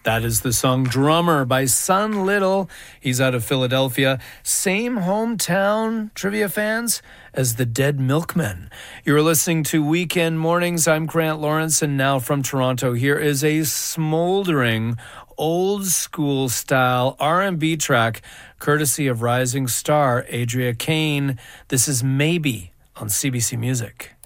That is the song Drummer by Son Little. He's out of Philadelphia. Same hometown, trivia fans, as the Dead Milkmen. You're listening to Weekend Mornings. I'm Grant Lawrence, and now from Toronto, here is a smoldering, old-school style R&B track, courtesy of rising star Adria Kane. This is Maybe on CBC Music.